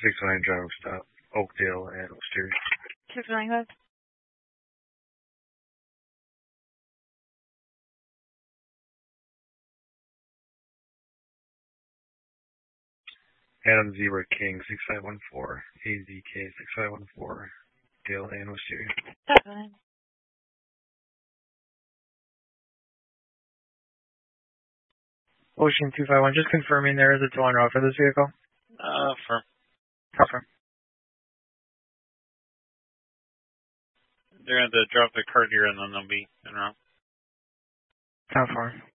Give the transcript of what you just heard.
609 driver stop, Oakdale and Wisteria. 695. Adam Zebra King 6514, AZK 6514, Dale and Wisteria. That's fine. Ocean 251, just confirming there is a tow on route for this vehicle. Firm. Confirm. They're going to drop the cart here and then they'll be en route. Confirm.